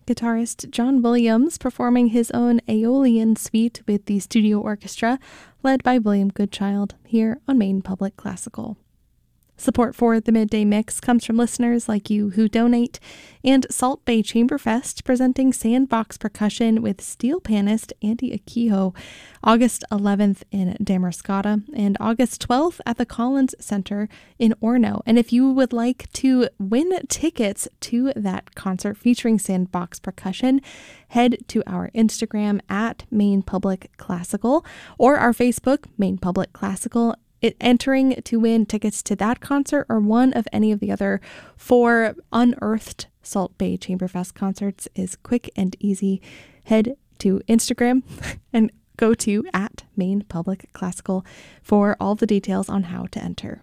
guitarist John Williams performing his own Aeolian suite with the studio orchestra, led by William Goodchild, here on Maine Public Classical. Support for the Midday Mix comes from listeners like you who donate, and Salt Bay Chamberfest presenting Sandbox Percussion with steel panist Andy Akiho, August 11th in Damariscotta and August 12th at the Collins Center in Orono. And if you would like to win tickets to that concert featuring Sandbox Percussion, head to our Instagram at Maine Public Classical or our Facebook, Maine Public Classical. Entering to win tickets to that concert or one of any of the other 4 unearthed Salt Bay Chamberfest concerts is quick and easy. Head to Instagram and go to at Maine Public Classical for all the details on how to enter.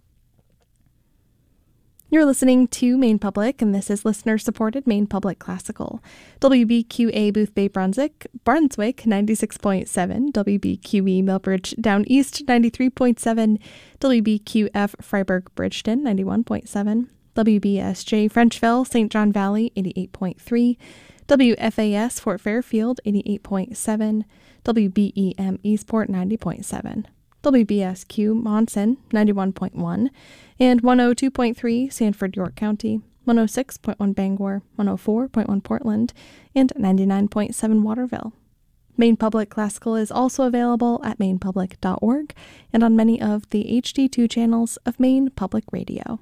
You're listening to Maine Public, and this is listener-supported Maine Public Classical. WBQA Boothbay Brunswick 96.7, WBQE Millbridge Down East 93.7, WBQF Freiburg Bridgeton 91.7, WBSJ Frenchville St. John Valley 88.3, WFAS Fort Fairfield 88.7, WBEM Eastport 90.7. WBSQ Monson 91.1 and 102.3 Sanford York County, 106.1 Bangor, 104.1 Portland, and 99.7 Waterville. Maine Public Classical is also available at mainepublic.org and on many of the HD2 channels of Maine Public Radio.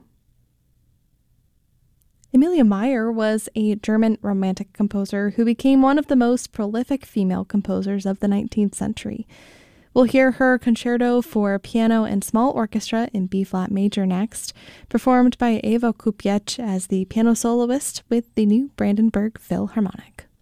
Emilia Meyer was a German Romantic composer who became one of the most prolific female composers of the 19th century. We'll hear her concerto for piano and small orchestra in B-flat major next, performed by Eva Kupiec as the piano soloist with the New Brandenburg Philharmonic.